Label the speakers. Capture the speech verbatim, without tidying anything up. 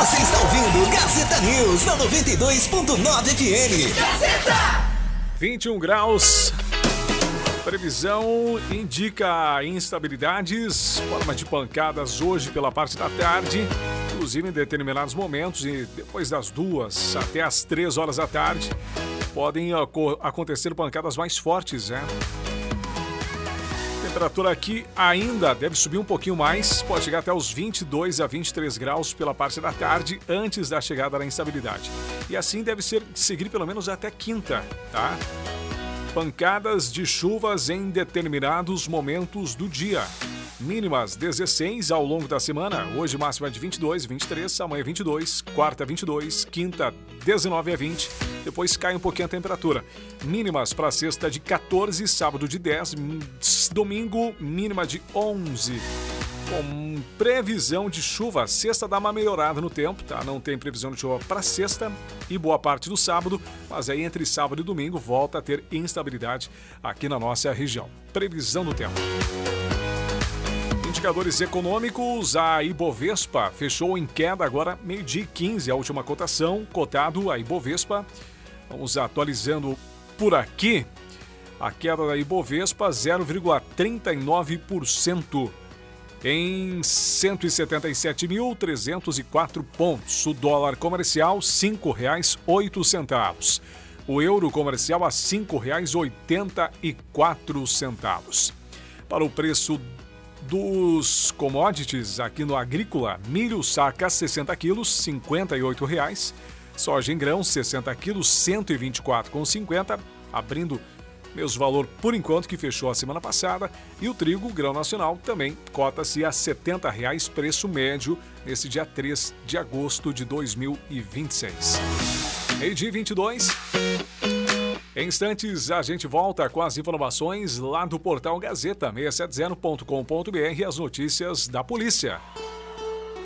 Speaker 1: Você está ouvindo Gazeta News na noventa e dois ponto nove F M. Gazeta!
Speaker 2: vinte e um graus. Previsão indica instabilidades, forma de pancadas hoje pela parte da tarde, inclusive em determinados momentos, e depois das duas até as três horas da tarde, podem acontecer pancadas mais fortes, né? A temperatura aqui ainda deve subir um pouquinho mais, pode chegar até os vinte e dois a vinte e três graus pela parte da tarde, antes da chegada da instabilidade. E assim deve ser, seguir pelo menos até quinta, tá? Pancadas de chuvas em determinados momentos do dia. Mínimas dezesseis ao longo da semana. Hoje máxima de vinte e dois, vinte e três, amanhã vinte e dois, quarta vinte e dois, quinta dezenove a vinte. Depois cai um pouquinho a temperatura. Mínimas para sexta de quatorze, sábado de dez, domingo mínima de onze. Com previsão de chuva, sexta dá uma melhorada no tempo, tá? Não tem previsão de chuva para sexta e boa parte do sábado, mas aí entre sábado e domingo volta a ter instabilidade aqui na nossa região. Previsão do tempo. Indicadores econômicos, a Ibovespa fechou em queda agora, meio-dia e quinze, a última cotação, cotado a Ibovespa. Vamos atualizando por aqui. A queda da Ibovespa, zero vírgula trinta e nove por cento. Em cento e setenta e sete mil, trezentos e quatro pontos. O dólar comercial, cinco reais e oito centavos. O euro comercial a cinco reais e oitenta e quatro centavos. Para o preço dos commodities aqui no agrícola, milho saca sessenta quilos, cinquenta e oito reais. Soja em grão, sessenta quilos, cento e vinte e quatro reais e cinquenta centavos, abrindo mesmo valor por enquanto que fechou a semana passada. E o trigo, grão nacional, também cota-se a setenta reais, preço médio, nesse dia três de agosto de dois mil e vinte e seis. Meio-dia e vinte e dois. Em instantes, a gente volta com as informações lá do portal Gazeta seiscentos e setenta ponto com ponto br e as notícias da polícia.